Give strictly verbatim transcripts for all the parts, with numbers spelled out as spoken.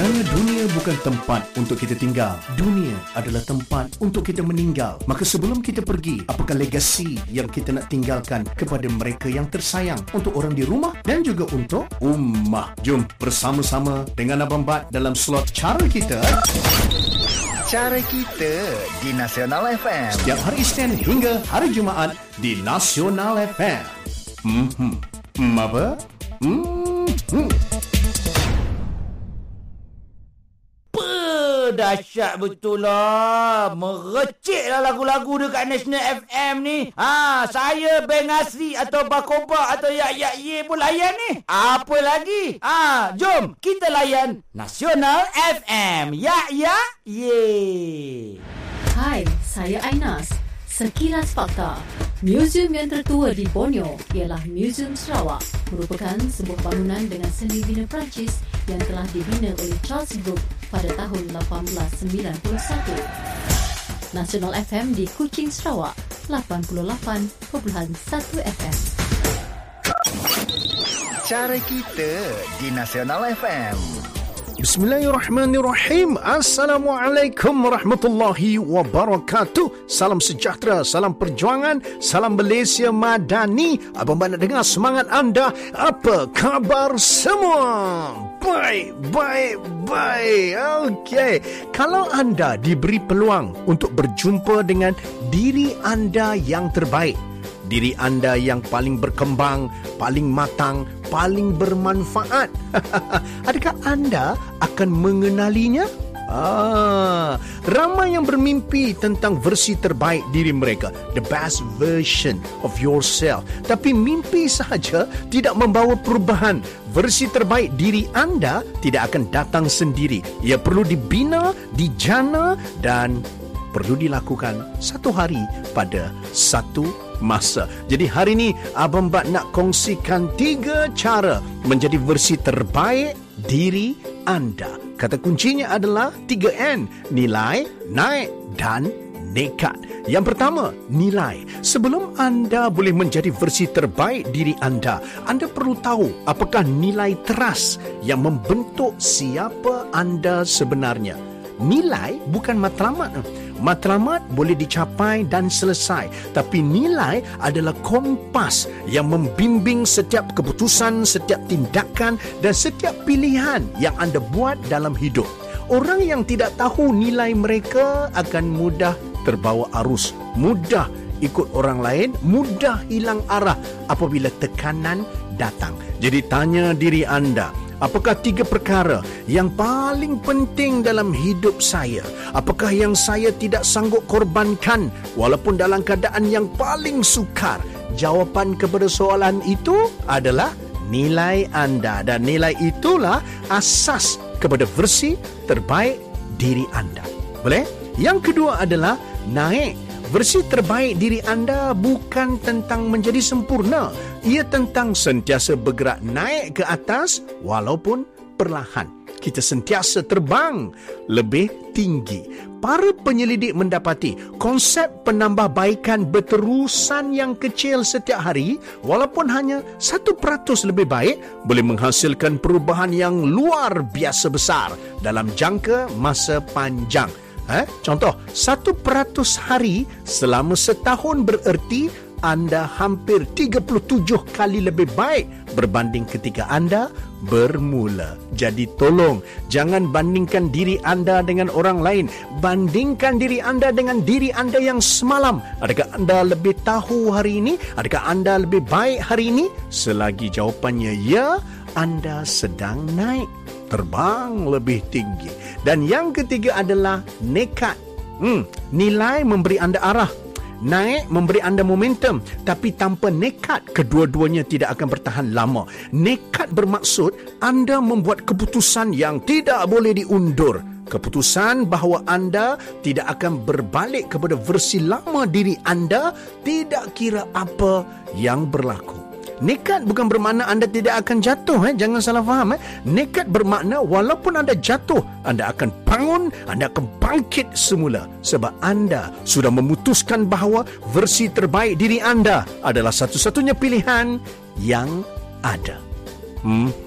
Kerana dunia bukan tempat untuk kita tinggal. Dunia adalah tempat untuk kita meninggal. Maka sebelum kita pergi, apakah legasi yang kita nak tinggalkan kepada mereka yang tersayang, untuk orang di rumah dan juga untuk ummah? Jom bersama-sama dengan Abang Bat dalam slot Cara Kita. Cara Kita di Nasional F M. Setiap hari Isnin hingga hari Jumaat di Nasional F M. Hmm, hmm. Hmm, apa? Hmm, hmm. Dahsyat betul lah. Merecik lah lagu-lagu dekat National F M ni. Ha, saya Beng Asri atau Bakoba atau Yak Yak Ye pun layan ni. Apa lagi? Ha, jom kita layan Nasional F M. Yak Yak Ye. Hai, saya Ainas. Sekilas fakta. Museum yang tertua di Borneo ialah Museum Sarawak. Merupakan sebuah bangunan dengan seni bina Perancis yang telah dibina oleh Charles Brooke pada tahun lapan belas sembilan puluh satu. Nasional F M di Kuching, Sarawak, lapan puluh lapan perpuluhan satu F M. Cara Kita di Nasional F M. Bismillahirrahmanirrahim. Assalamualaikum warahmatullahi wabarakatuh. Salam sejahtera, salam perjuangan, salam Malaysia Madani. Abang Bat nak dengar semangat anda. Apa khabar semua? Baik, baik, baik. Okey. Kalau anda diberi peluang untuk berjumpa dengan diri anda yang terbaik, diri anda yang paling berkembang, paling matang, paling bermanfaat, adakah anda akan mengenalinya? Ah, ramai yang bermimpi tentang versi terbaik diri mereka, the best version of yourself. Tapi mimpi sahaja tidak membawa perubahan. Versi terbaik diri anda tidak akan datang sendiri. Ia perlu dibina, dijana dan perlu dilakukan satu hari pada satu masa. Jadi hari ini Abang Bat nak kongsikan tiga cara menjadi versi terbaik diri anda. Kata kuncinya adalah tiga N. Nilai, naik dan nekat. Yang pertama, nilai. Sebelum anda boleh menjadi versi terbaik diri anda, anda perlu tahu apakah nilai teras yang membentuk siapa anda sebenarnya. Nilai bukan matlamat. Matlamat boleh dicapai dan selesai, tapi nilai adalah kompas yang membimbing setiap keputusan, setiap tindakan dan setiap pilihan yang anda buat dalam hidup. Orang yang tidak tahu nilai mereka akan mudah terbawa arus, mudah ikut orang lain, mudah hilang arah apabila tekanan datang. Jadi tanya diri anda, apakah tiga perkara yang paling penting dalam hidup saya? Apakah yang saya tidak sanggup korbankan walaupun dalam keadaan yang paling sukar? Jawapan kepada soalan itu adalah nilai anda. Dan nilai itulah asas kepada versi terbaik diri anda. Boleh? Yang kedua adalah naik. Versi terbaik diri anda bukan tentang menjadi sempurna. Ia tentang sentiasa bergerak naik ke atas walaupun perlahan. Kita sentiasa terbang lebih tinggi. Para penyelidik mendapati konsep penambahbaikan berterusan yang kecil setiap hari, walaupun hanya satu peratus lebih baik, boleh menghasilkan perubahan yang luar biasa besar dalam jangka masa panjang. Eh? Contoh, satu peratus hari selama setahun bererti anda hampir tiga puluh tujuh kali lebih baik berbanding ketika anda bermula. Jadi tolong, jangan bandingkan diri anda dengan orang lain. Bandingkan diri anda dengan diri anda yang semalam. Adakah anda lebih tahu hari ini? Adakah anda lebih baik hari ini? Selagi jawapannya ya, anda sedang naik, terbang lebih tinggi. Dan yang ketiga adalah nekat. Hmm, nilai memberi anda arah, naik memberi anda momentum, tapi tanpa nekat, kedua-duanya tidak akan bertahan lama. Nekat bermaksud anda membuat keputusan yang tidak boleh diundur. Keputusan bahawa anda tidak akan berbalik kepada versi lama diri anda, tidak kira apa yang berlaku. Nekat bukan bermakna anda tidak akan jatuh. Eh? Jangan salah faham. Eh? Nekat bermakna walaupun anda jatuh, anda akan bangun, anda akan bangkit semula. Sebab anda sudah memutuskan bahawa versi terbaik diri anda adalah satu-satunya pilihan yang ada. Hmm.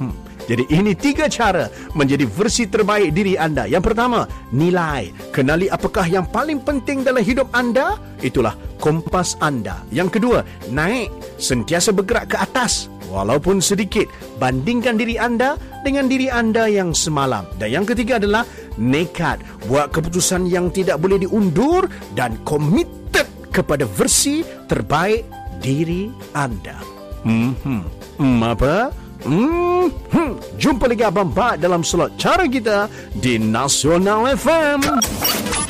Jadi ini tiga cara menjadi versi terbaik diri anda. Yang pertama, nilai. Kenali apakah yang paling penting dalam hidup anda. Itulah kompas anda. Yang kedua, naik. Sentiasa bergerak ke atas, walaupun sedikit. Bandingkan diri anda dengan diri anda yang semalam. Dan yang ketiga adalah nekat. Buat keputusan yang tidak boleh diundur dan committed kepada versi terbaik diri anda. Hmm, hmm. hmm apa? Hmm, hmm. Jumpa lagi Abang Bat dalam slot Cara Kita di Nasional F M.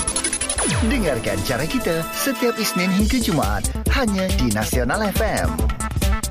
Dengarkan Cara Kita setiap Isnin hingga Jumaat hanya di Nasional F M.